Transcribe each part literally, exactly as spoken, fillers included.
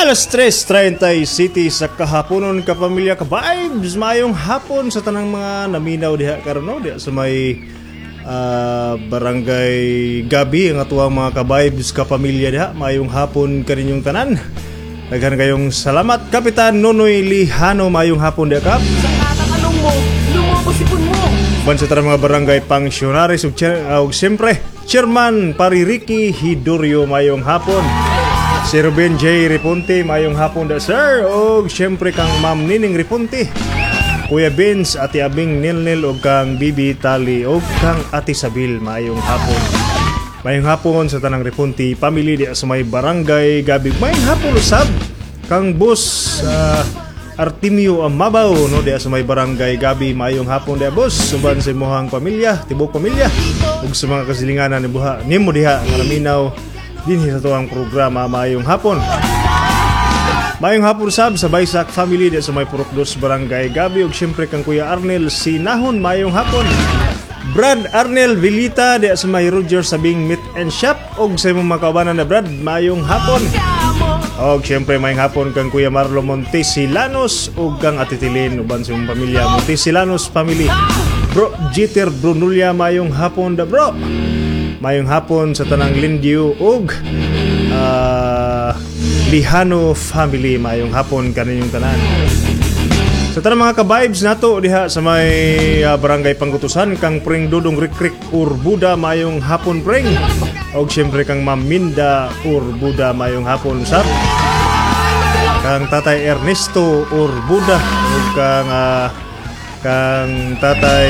alas tres treinta City sa kahaponon kapamilya ka-vibes. Mayong hapon sa tanang mga naminaw diha karon no diha sa may uh, barangay Gabi ang atuang mga ka-vibes kapamilya diha. Mayong hapon kaninyong tanan. Daghan kayong salamat Kapitan Nonoy Lihano. Mayong hapon diha kap. Sa katakanong mo, lumabosipon mo. Ban sa tanang mga barangay pangsyonari ug uh, siyempre Chairman Paririki Hidorio. Mayong hapon. Si Ruben J. Riponte, mayong hapon da sir. O siyempre kang Ma'am Nining Riponte, Kuya Vince, Ate Abing Nilnil, o kang Bibi Tali, o kang Ate Sabil, mayong hapon. Mayong hapon sa tanang Riponte family di sa may barangay Gabi. Mayong hapon usab kang boss uh, Artemio Amabaw no di sa may barangay Gabi. Mayong hapon di boss suban sa imong pamilya, tibok pamilya ug sa mga kasilinganan ni buha nimo diha nga naminaw dinhi sa tuwang programa. Mayong hapon. Mayong hapon sab sa Baysak family di sa may Purok dos barangay Gabi ug syempre kang Kuya Arnel Sinahon. Mayong hapon. Brad Arnel Vilita di sa may Roger Sabing Meat and Shop ug sa imong mga kaubanan na Brad, mayong hapon. Og syempre mayong hapon kang Kuya Marlo Montesilanos ug kang Ate Tilin uban sa imong pamilya Montesilanos family. Bro Jeter Brunulia, mayong hapon da bro. Mayong hapon sa tanang Lindiu ug uh, Lihano family. Mayong hapon kaninyong tanan. Sa tanang mga ka-vibes nato diha sa may uh, barangay Panggutusan kang Pring Dudong Rikrik Urbuda. Mayong hapon Pring. Og syempre kang Ma'am Minda Urbuda. Mayong hapon sab. Kang Tatay Ernesto Urbuda ug kang uh, kang Tatay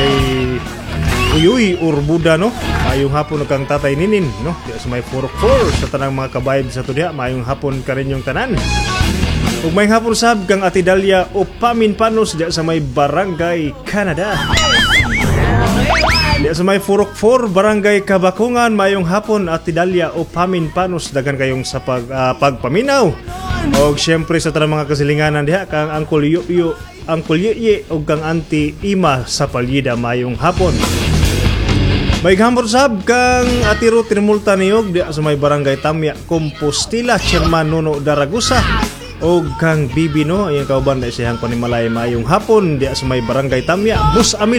Uyuy Urbuda no. Mayong hapon kang Tatay Ninin no. Diya sa may four four sa tanang mga ka-vibes sa to diha. Mayong hapon ka rin yung tanan. Ug mayong hapon sab kang Ate Dalia Opamin Panos diya sa may barangay Canada. Diya sa may four four barangay Kabakungan. Mayong hapon Ate Dalia Opamin Panos. Daghan kayong sa pag, uh, pagpaminaw. Og syempre sa tanang mga kasilinganan diha kang Uncle Yuyo, Uncle Yeye ug kang Auntie Ima sa Palyida. Mayong hapon. May gambor sab kang Ate Ruth Trimulta niyog di sa may barangay Tamya Compostela, Chairman Nono Daragusa o kang Bibi no, ayang kauban na siyang panimalay. Mayong hapon di sa may barangay Tamya Bus Amil.